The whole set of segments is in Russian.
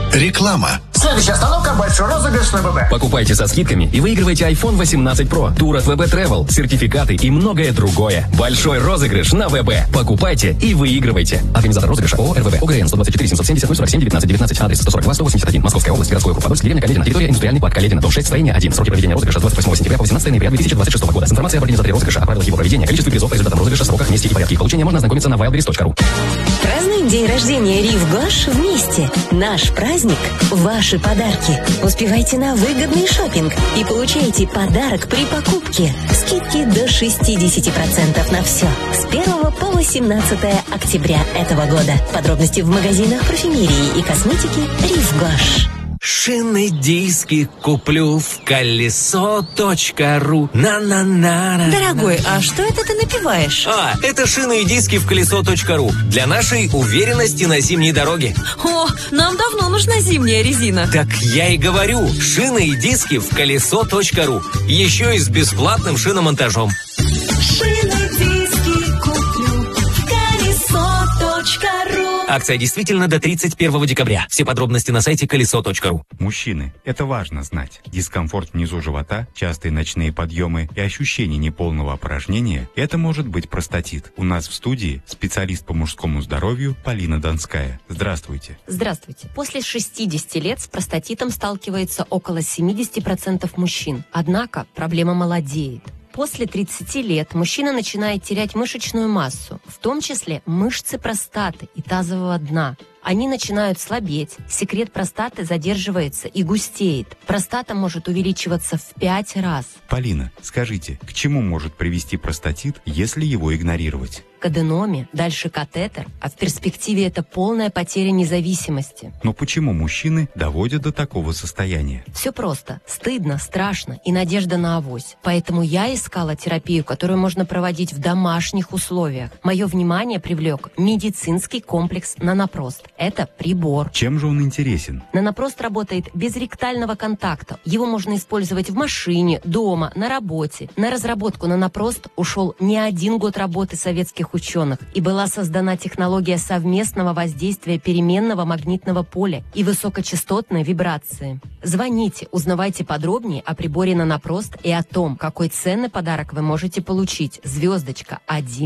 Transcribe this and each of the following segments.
Реклама. Следующая остановка – большой розыгрыш на ВБ. Покупайте со скидками и выигрывайте iPhone 18 Pro, тур от ВБ Travel, сертификаты и многое другое. Большой розыгрыш на ВБ. Покупайте и выигрывайте. Организатор розыгрыша ООО РВБ. ОГРН 124 770 047 19 19. Адрес 142 181. Московская область. Городской округ Подольск. Деревня Каледина. Территория индустриальный парк Каледина. Дом 6. Строение 1. Сроки проведения розыгрыша 28 сентября по 18 ноября 2026 года. С информацией об организаторе розыгрыша, о правилах его проведения, количестве призов, результатам розыгрыша, сроках, месте и порядке их получения можно ознакомиться на wildberries.ru. Празднуем день рождения Рив Гош вместе. Наш праздник – ваши подарки. Успевайте на выгодный шопинг и получайте подарок при покупке. Скидки до 60% на все. С 1 по 18 октября этого года. Подробности в магазинах парфюмерии и косметики Рив Гош. Шины диски куплю в колесо.ру. На-на-на. Дорогой, а что это ты напиваешь? Это шины и диски в колесо.ру. Для нашей уверенности на зимней дороге. О, нам давно нужна зимняя резина. Так я и говорю. Шины и диски в колесо.ру. Еще и с бесплатным шиномонтажом. Шины-диски куплю в колесо.ру. Акция действительно до 31 декабря. Все подробности на сайте колесо.ру. Мужчины, это важно знать. Дискомфорт внизу живота, частые ночные подъемы и ощущение неполного опорожнения – это может быть простатит. У нас в студии специалист по мужскому здоровью Полина Донская. Здравствуйте. Здравствуйте. После 60 лет с простатитом сталкивается около 70% мужчин. Однако проблема молодеет. После 30 лет мужчина начинает терять мышечную массу, в том числе мышцы простаты и тазового дна. Они начинают слабеть, секрет простаты задерживается и густеет. Простата может увеличиваться в 5 раз. Полина, скажите, к чему может привести простатит, если его игнорировать? К аденоме, дальше катетер, а в перспективе это полная потеря независимости. Но почему мужчины доводят до такого состояния? Все просто. Стыдно, страшно и надежда на авось. Поэтому я искала терапию, которую можно проводить в домашних условиях. Мое внимание привлек медицинский комплекс «Нанопрост». Это прибор. Чем же он интересен? Нанопрост работает без ректального контакта. Его можно использовать в машине, дома, на работе. На разработку Нанопрост ушел не 1 год работы советских ученых, и была создана технология совместного воздействия переменного магнитного поля и высокочастотной вибрации. Звоните, узнавайте подробнее о приборе Нанопрост и о том, какой ценный подарок вы можете получить. Звездочка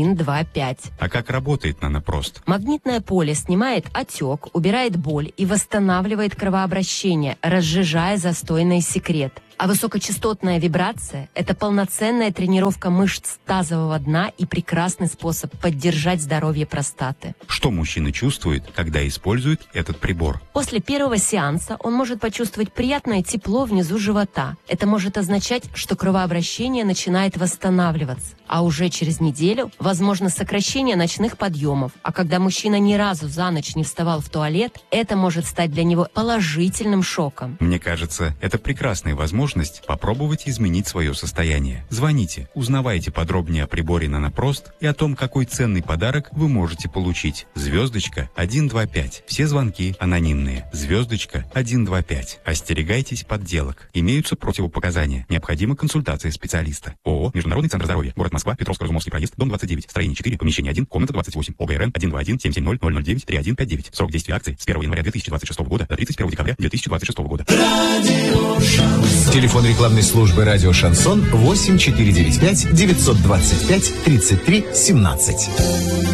125. А как работает Нанопрост? Магнитное поле снимает отек, убирает боль и восстанавливает кровообращение, разжижая застойный секрет. А высокочастотная вибрация – это полноценная тренировка мышц тазового дна и прекрасный способ поддержать здоровье простаты. Что мужчина чувствует, когда использует этот прибор? После первого сеанса он может почувствовать приятное тепло внизу живота. Это может означать, что кровообращение начинает восстанавливаться. А уже через неделю возможно сокращение ночных подъемов. А когда мужчина ни разу за ночь не вставал в туалет, это может стать для него положительным шоком. Мне кажется, это прекрасная возможность попробовать изменить свое состояние. Звоните, узнавайте подробнее о приборе Нанопрост и о том, какой ценный подарок вы можете получить. Звездочка 125. Все звонки анонимные. Звездочка 125. Остерегайтесь подделок. Имеются противопоказания. Необходима консультация специалиста. ООО «Международный центр здоровья». Город Москва, Петровско-Разумовский проезд, дом 29, строение 4, помещение 1, комната 28. ОГРН 121-770-009-3159. Срок действия акции с 1 января 2026 года до 31 декабря 2026 года. Телефон рекламной службы «Радио Шансон» 8495 925 33 17.